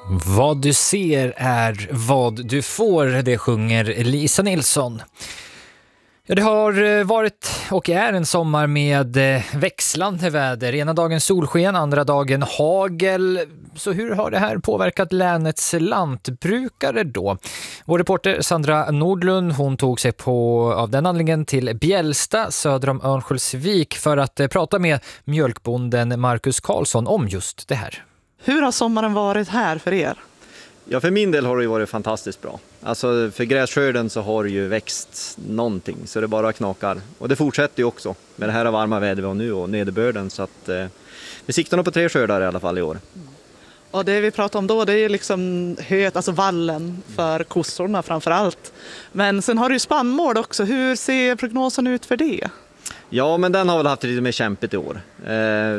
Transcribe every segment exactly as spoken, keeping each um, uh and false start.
Vad du ser är vad du får, det sjunger Lisa Nilsson. Ja, det har varit och är en sommar med växlande väder. Ena dagen solsken, andra dagen hagel. Så hur har det här påverkat länets lantbrukare då? Vår reporter Sandra Nordlund, hon tog sig på av den anledningen till Bjälsta söder om Örnsköldsvik för att prata med mjölkbonden Marcus Karlsson om just det här. Hur har sommaren varit här för er? Ja, för min del har det ju varit fantastiskt bra. Alltså för grässkörden så har det ju växt någonting så det bara knakar. Och det fortsätter ju också med det här varma väder vi har nu och nederbörden. Så att eh, vi siktar nog på tre skördar i alla fall i år. Och det vi pratar om då, det är liksom höet, alltså vallen för kossorna framför allt. Men sen har du ju spannmål också. Hur ser prognosen ut för det? Ja, men den har väl haft lite mer kämpigt i år. Eh,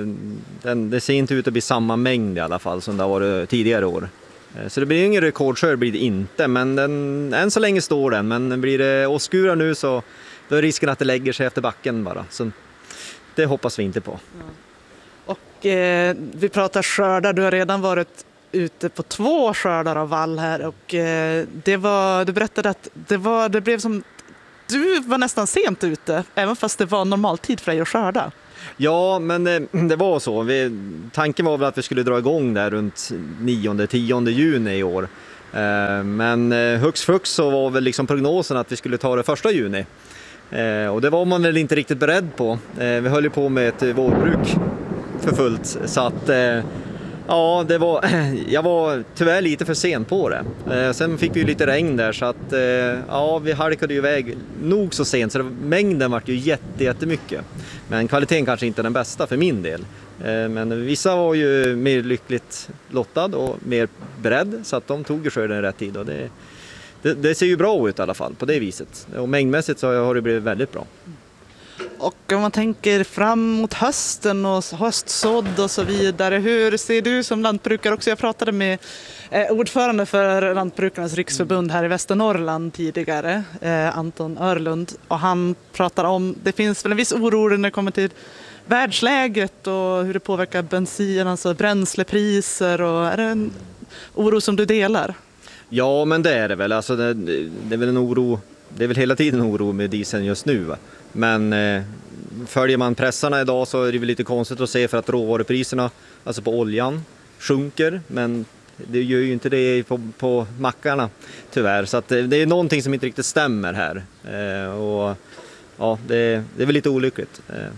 den, det ser inte ut att bli samma mängd i alla fall som det har varit tidigare år. Eh, så det blir ingen rekordskörd blir det inte, men den, än så länge står den. Men blir det åskurar nu så då är risken att det lägger sig efter backen bara. Så det hoppas vi inte på. Ja. Och eh, vi pratar skördar, du har redan varit ute på två skördar av vall här. Och eh, det var, du berättade att det, var, det blev som... Du var nästan sent ute, även fast det var normal tid för dig att skörda. Ja, men det, det var så. Vi, tanken var väl att vi skulle dra igång där runt nionde tionde juni i år. Eh, men eh, hux flux så var väl liksom prognosen att vi skulle ta det första juni. Eh, och det var man väl inte riktigt beredd på. Eh, vi höll ju på med ett vårbruk för fullt. Så att... Eh, Ja, det var, jag var tyvärr lite för sen på det. Eh, sen fick vi ju lite regn där så att eh, ja, vi halkade ju iväg nog så sent så det, mängden var ju jätte, jättemycket. Men kvaliteten kanske inte är den bästa för min del. Eh, men vissa var ju mer lyckligt lottad och mer beredd så att de tog ju skörden i rätt tid. Och det, det, det ser ju bra ut i alla fall på det viset. Och mängdmässigt så har det blivit väldigt bra. Och om man tänker fram mot hösten och höstsådd och så vidare, hur ser du som lantbrukare också? Jag pratade med eh, ordförande för Lantbrukarnas riksförbund här i Västernorrland tidigare, eh, Anton Örlund, och han pratar om, det finns väl en viss oro när det kommer till världsläget och hur det påverkar bensin, alltså bränslepriser, och är det en oro som du delar? Ja, men det är det väl. Alltså det, det är väl en oro, det är väl hela tiden oro med dieseln just nu, va? Men eh, följer man pressarna idag så är det väl lite konstigt att se för att råvarupriserna, alltså på oljan, sjunker. Men det gör ju inte det på, på mackarna tyvärr. Så att det, det är någonting som inte riktigt stämmer här. Eh, och ja, det, det är väl lite olyckligt. Eh.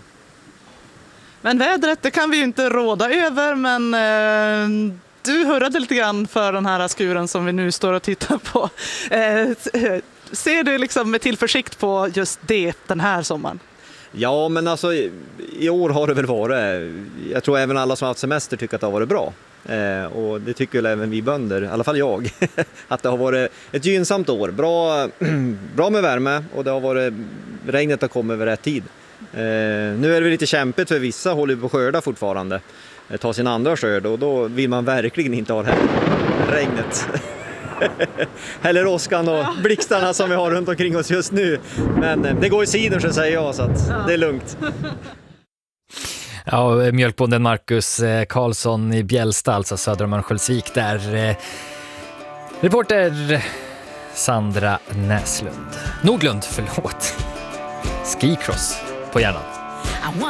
Men vädret, det kan vi ju inte råda över, men eh, du hörde lite grann för den här skuren som vi nu står och tittar på. Eh, Ser du liksom med tillförsikt på just det den här sommaren? Ja, men alltså i, i år har det väl varit, jag tror även alla som har haft semester tycker att det har varit bra. Eh, och det tycker väl även vi bönder, i alla fall jag, att det har varit ett gynnsamt år. Bra, bra med värme och det har varit, regnet har kommit över rätt tid. Eh, nu är det lite kämpigt för vissa håller på att skörda fortfarande, eh, ta sin andra skörd, och då vill man verkligen inte ha det här regnet. Eller åskan och blixtarna som vi har runt omkring oss just nu. Men det går i sidor så säger jag, så att ja. Det är lugnt. Ja, mjölkbonden Marcus Karlsson i Bjälsta, alltså söder om Örnsköldsvik där. Reporter Sandra Näslund. Nordlund, förlåt. Skicross på hjärnan.